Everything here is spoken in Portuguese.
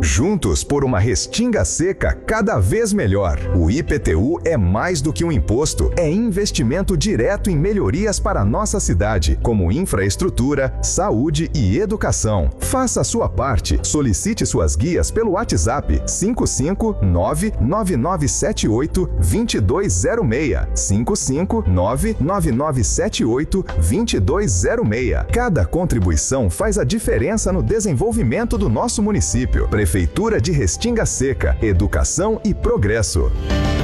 Juntos por uma Restinga seca cada vez melhor. O IPTU é mais do que um imposto, é investimento direto em melhorias para a nossa cidade, como infraestrutura, saúde e educação. Faça a sua parte. Solicite suas guias pelo WhatsApp 55999782206. 55999782206. Cada contribuição faz a diferença no desenvolvimento do nosso município. Prefeitura de Restinga Seca, educação e progresso.